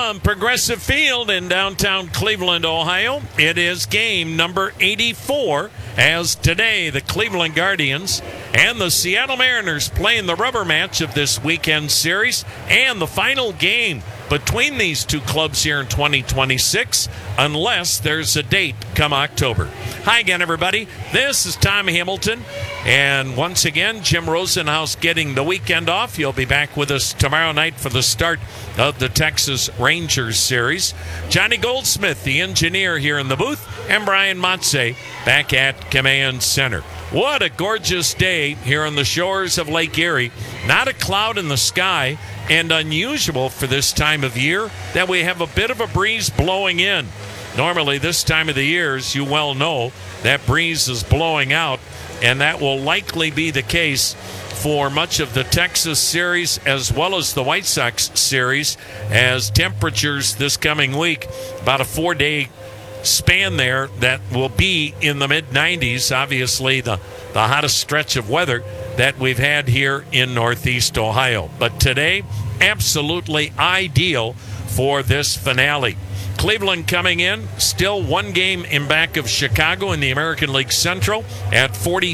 From Progressive Field in downtown Cleveland, Ohio, it is game number 84 as today the Cleveland Guardians and the Seattle Mariners play in the rubber match of this weekend series and the final game between these two clubs here in 2026, unless there's a date come October. Hi again, everybody. This is Tom Hamilton, and once again, Jim Rosenhaus getting the weekend off. You'll be back with us tomorrow night for the start of the Texas Rangers series. Johnny Goldsmith, the engineer, here in the booth, and Brian Motze back at Command Center. What a gorgeous day here on the shores of Lake Erie. Not a cloud in the sky, and unusual for this time of year that we have a bit of a breeze blowing in. Normally this time of the year, as you well know, that breeze is blowing out, and that will likely be the case for much of the Texas series as well as the White Sox series, as temperatures this coming week, about a 4-day span there, that will be in the mid-90s. Obviously the hottest stretch of weather that we've had here in Northeast Ohio. But today, absolutely ideal for this finale. Cleveland coming in, still one game in back of Chicago in the American League Central at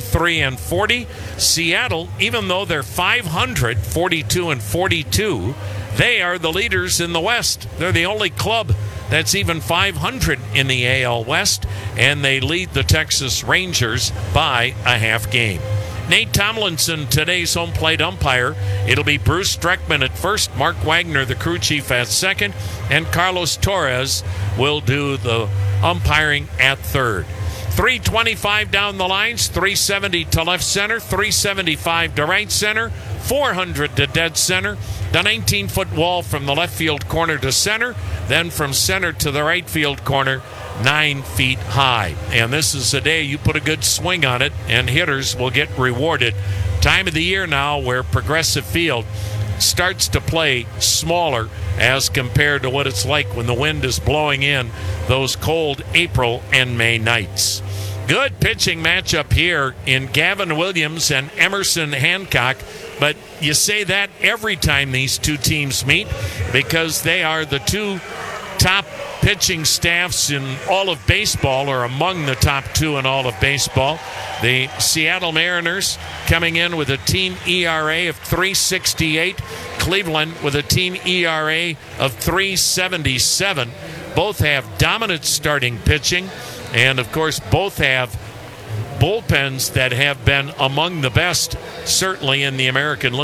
43-40. Seattle, even though they're 500, 42-42, they are the leaders in the West. They're the only club that's even 500 in the AL West, and they lead the Texas Rangers by a half game. Nate Tomlinson, today's home plate umpire. It'll be Bruce Streckman at first, Mark Wagner, the crew chief, at second, and Carlos Torres will do the umpiring at third. 325 down the lines, 370 to left center, 375 to right center, 400 to dead center. The 19-foot wall from the left field corner to center, then from center to the right field corner, 9 feet high. And this is a day you put a good swing on it, and hitters will get rewarded. Time of the year now where Progressive Field starts to play smaller as compared to what it's like when the wind is blowing in those cold April and May nights. Good pitching matchup here in Gavin Williams and Emerson Hancock. But you say that every time these two teams meet, because they are the two top pitching staffs in all of baseball, or among the top two in all of baseball. The Seattle Mariners coming in with a team ERA of 3.68. Cleveland with a team ERA of 3.77. Both have dominant starting pitching, and of course both have bullpens that have been among the best, certainly in the American League.